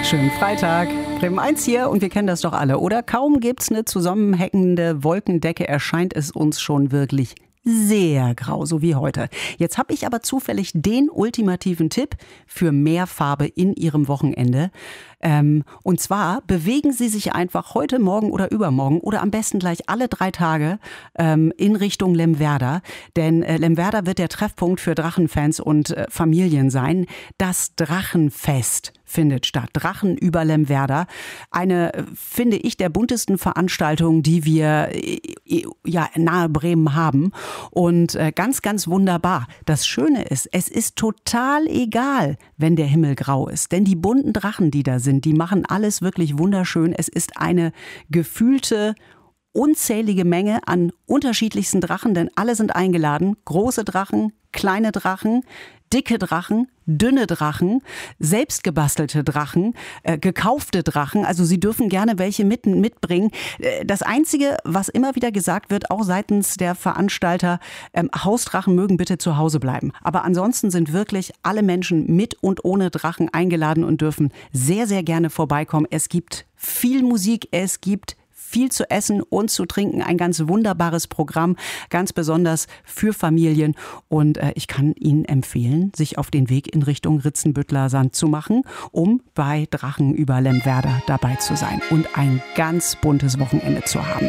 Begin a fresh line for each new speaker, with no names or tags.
Schönen Freitag. Bremen 1 hier und wir kennen das doch alle, oder? Kaum gibt's eine zusammenhängende Wolkendecke, erscheint es uns schon wirklich sehr grau, so wie heute. Jetzt habe ich aber zufällig den ultimativen Tipp für mehr Farbe in Ihrem Wochenende. Und zwar bewegen Sie sich einfach heute, morgen oder übermorgen oder am besten gleich alle 3 Tage in Richtung Lemwerder. Denn Lemwerder wird der Treffpunkt für Drachenfans und Familien sein. Das Drachenfest findet statt. Drachen über Lemwerder. Eine, finde ich, der buntesten Veranstaltungen, die wir nahe Bremen haben. Und ganz, ganz wunderbar. Das Schöne ist, es ist total egal, wenn der Himmel grau ist. Denn die bunten Drachen, die da sind, die machen alles wirklich wunderschön. Es ist eine gefühlte unzählige Menge an unterschiedlichsten Drachen, denn alle sind eingeladen. Große Drachen, kleine Drachen, dicke Drachen, dünne Drachen, selbstgebastelte Drachen, gekaufte Drachen. Also Sie dürfen gerne welche mitbringen. Das Einzige, was immer wieder gesagt wird, auch seitens der Veranstalter, Hausdrachen mögen bitte zu Hause bleiben. Aber ansonsten sind wirklich alle Menschen mit und ohne Drachen eingeladen und dürfen sehr, sehr gerne vorbeikommen. Es gibt viel Musik, es gibt viel zu essen und zu trinken, ein ganz wunderbares Programm, ganz besonders für Familien. Und ich kann Ihnen empfehlen, sich auf den Weg in Richtung Ritzenbütteler Sand zu machen, um bei Drachen über Lemwerder dabei zu sein und ein ganz buntes Wochenende zu haben.